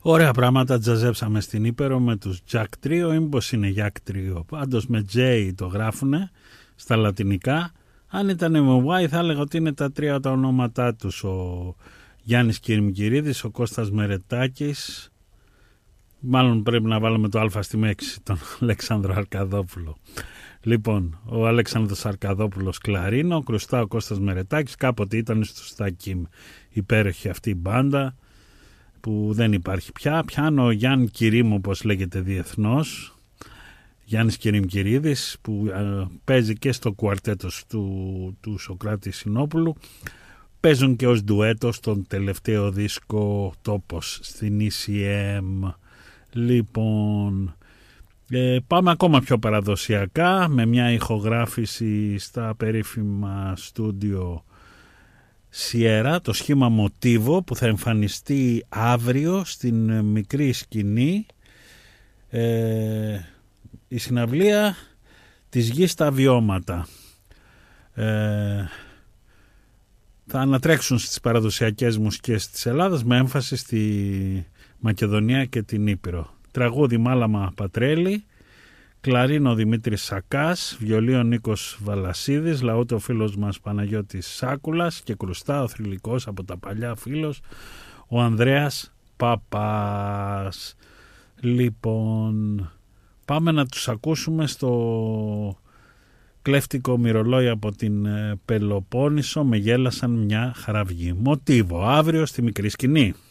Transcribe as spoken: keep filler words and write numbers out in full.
Ωραία πράγματα τζαζέψαμε στην Ήπειρο με τους Jack Trio ή μήπως είναι Jack Trio. Πάντως με J το γράφουνε στα λατινικά. Αν ήταν με Y θα έλεγα ότι είναι τα τρία τα ονόματά τους. Ο Γιάννης Κυριμκυρίδης, ο Κώστας Μερετάκης. Μάλλον πρέπει να βάλουμε το α στη μέξη, τον Αλέξανδρο Αρκαδόπουλο. Λοιπόν, ο Αλέξανδρος Αρκαδόπουλος κλαρίνο, ο Κρουστά ο Κώστας Μερετάκης. Κάποτε ήταν στο Στάκιμ υπέροχη αυτή η μπάντα που δεν υπάρχει πια. Πιάνω ο Γιάννη Κυρίμου, όπως λέγεται διεθνώς, Γιάννης Κυριμκυρίδης, που α, παίζει και στο κουαρτέτο του, του Σωκράτη Συνόπουλου. Παίζουν και ως ντουέτο στον τελευταίο δίσκο Τόπος στην ι σι εμ. Λοιπόν, ε, πάμε ακόμα πιο παραδοσιακά με μια ηχογράφηση στα περίφημα στούντιο Sierra, το σχήμα Μοτίβο, που θα εμφανιστεί αύριο στην μικρή σκηνή, ε, η συναυλία της γης στα βιώματα. Ε, θα ανατρέξουν στις παραδοσιακές μουσικές της Ελλάδας με έμφαση στη Μακεδονία και την Ήπειρο. Τραγούδι Μάλαμα Πατρέλη, κλαρίνο Δημήτρης Σακάς, βιολίο Νίκος Βαλασίδης, λαούτε ο φίλος μας Παναγιώτης Σάκουλας και κρουστά ο θρυλικός από τα παλιά φίλος ο Ανδρέας Παπάς. Λοιπόν, πάμε να τους ακούσουμε στο κλέφτικο μυρολόι από την Πελοπόννησο, με γέλασαν μια χαραυγή. Μοτίβο, αύριο στη μικρή σκηνή.